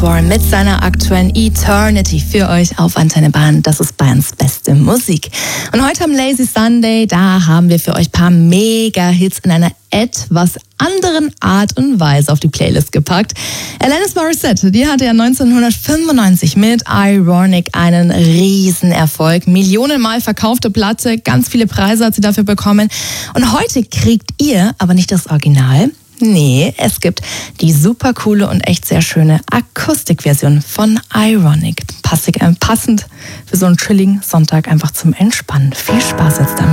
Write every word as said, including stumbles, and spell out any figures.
Swarm mit seiner aktuellen Eternity für euch auf Antenne Bayern. Das ist Bayerns beste Musik. Und heute am Lazy Sunday, da haben wir für euch ein paar Mega-Hits in einer etwas anderen Art und Weise auf die Playlist gepackt. Alanis Morissette, die hatte ja neunzehnhundertfünfundneunzig mit Ironic einen Riesenerfolg. Millionenmal verkaufte Platte, ganz viele Preise hat sie dafür bekommen. Und heute kriegt ihr aber nicht das Original. Nee, es gibt die super coole und echt sehr schöne Akustikversion von Ironic. Passig, äh, passend für so einen chilligen Sonntag einfach zum Entspannen. Viel Spaß jetzt damit.